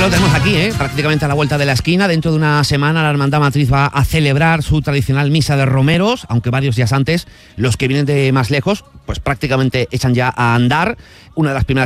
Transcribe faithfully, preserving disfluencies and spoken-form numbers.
lo tenemos aquí, ¿eh? Prácticamente a la vuelta de la esquina. Dentro de una semana la Hermandad Matriz va a celebrar su tradicional misa de romeros, aunque varios días antes los que vienen de más lejos pues prácticamente echan ya a andar. Una de las primeras